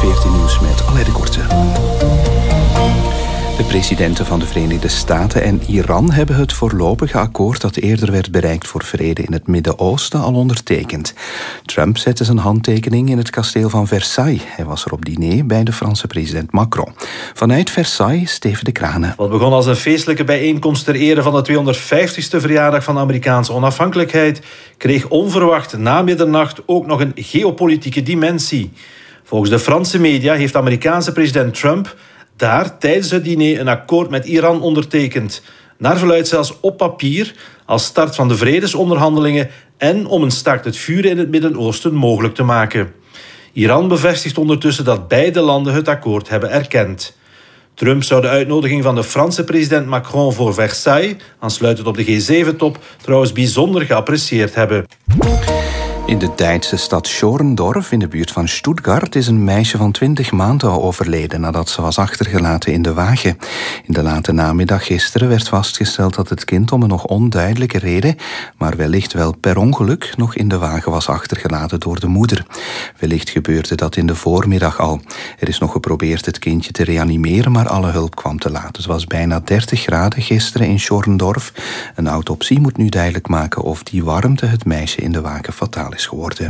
14 Nieuws met Alain de Korte. De presidenten van de Verenigde Staten en Iran hebben het voorlopige akkoord dat eerder werd bereikt voor vrede in het Midden-Oosten al ondertekend. Trump zette zijn handtekening in het kasteel van Versailles. Hij was er op diner bij de Franse president Macron. Vanuit Versailles, Steven de Kranen. Wat begon als een feestelijke bijeenkomst ter ere van de 250ste verjaardag van de Amerikaanse onafhankelijkheid, kreeg onverwacht na middernacht ook nog een geopolitieke dimensie. Volgens de Franse media heeft de Amerikaanse president Trump daar tijdens het diner een akkoord met Iran ondertekend. Naar verluidt zelfs op papier als start van de vredesonderhandelingen en om een staakt het vuren in het Midden-Oosten mogelijk te maken. Iran bevestigt ondertussen dat beide landen het akkoord hebben erkend. Trump zou de uitnodiging van de Franse president Macron voor Versailles, aansluitend op de G7-top, trouwens bijzonder geapprecieerd hebben. In de Duitse stad Schorndorf in de buurt van Stuttgart is een meisje van 20 maanden overleden nadat ze was achtergelaten in de wagen. In de late namiddag gisteren werd vastgesteld dat het kind om een nog onduidelijke reden, maar wellicht wel per ongeluk, nog in de wagen was achtergelaten door de moeder. Wellicht gebeurde dat in de voormiddag al. Er is nog geprobeerd het kindje te reanimeren, maar alle hulp kwam te laat. Het was bijna 30 graden gisteren in Schorndorf. Een autopsie moet nu duidelijk maken of die warmte het meisje in de wagen fataal is geworden.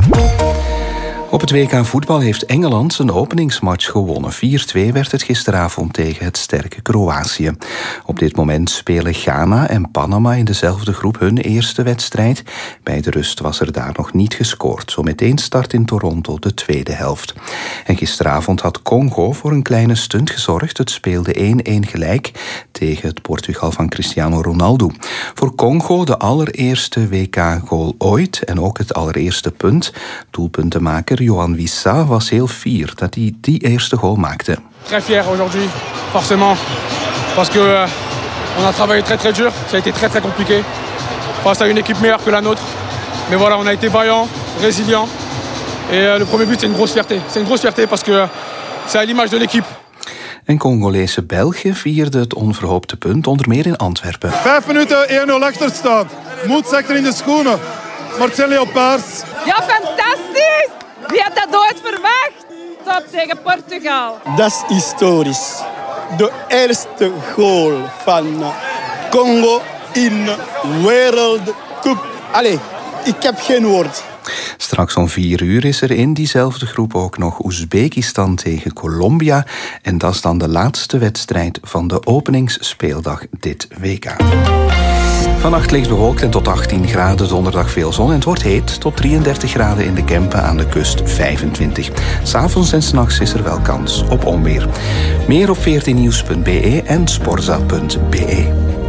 Op het WK voetbal heeft Engeland zijn openingsmatch gewonnen. 4-2 werd het gisteravond tegen het sterke Kroatië. Op dit moment spelen Ghana en Panama in dezelfde groep hun eerste wedstrijd. Bij de rust was er daar nog niet gescoord. Zometeen start in Toronto de tweede helft. En gisteravond had Congo voor een kleine stunt gezorgd. Het speelde 1-1 gelijk tegen het Portugal van Cristiano Ronaldo. Voor Congo de allereerste WK-goal ooit en ook het allereerste punt. Doelpuntenmaker Yohan Wissa was heel fier dat hij die eerste goal maakte. Très fier aujourd'hui, forcément, parce que on a travaillé très très dur, ça a été très très compliqué face à une équipe meilleure que la nôtre. Mais voilà, on a été vaillant, résilient et le premier but c'est une grosse fierté. C'est une grosse fierté parce que c'est à l'image de l'équipe. En Congolese België vierde het onverhoopte punt, onder meer in Antwerpen. 5 minuten 1-0 achterstand. Moed zakt er in de schoenen. Marcel Leopards. Ja, fantastisch! Wie had dat ooit verwacht? Top tegen Portugal. Dat is historisch. De eerste goal van Congo in World Cup. Allee, ik heb geen woord. Straks om 4 uur is er in diezelfde groep ook nog Oezbekistan tegen Colombia. En dat is dan de laatste wedstrijd van de openingsspeeldag dit WK. Vannacht licht bewolkt en tot 18 graden, donderdag veel zon en het wordt heet. Tot 33 graden in de Kempen, aan de kust 25. 's Avonds en 's nachts is er wel kans op onweer. Meer op 14nieuws.be en sporza.be.